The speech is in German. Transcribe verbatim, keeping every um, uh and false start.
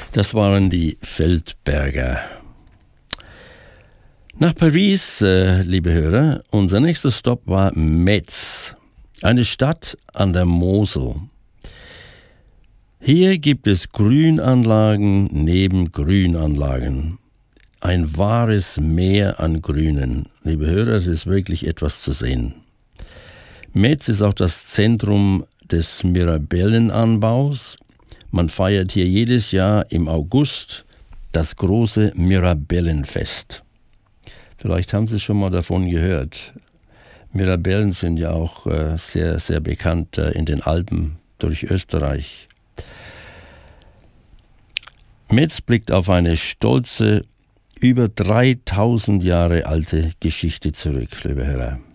Das waren die Feldberger. Nach Paris, äh, liebe Hörer, unser nächster Stopp war Metz, eine Stadt an der Mosel. Hier gibt es Grünanlagen neben Grünanlagen. Ein wahres Meer an Grünen. Liebe Hörer, es ist wirklich etwas zu sehen. Metz ist auch das Zentrum des Mirabellenanbaus. Man feiert hier jedes Jahr im August das große Mirabellenfest. Vielleicht haben Sie schon mal davon gehört. Mirabellen sind ja auch äh, sehr, sehr bekannt äh, in den Alpen durch Österreich. Metz blickt auf eine stolze, über dreitausend Jahre alte Geschichte zurück, liebe Hörer.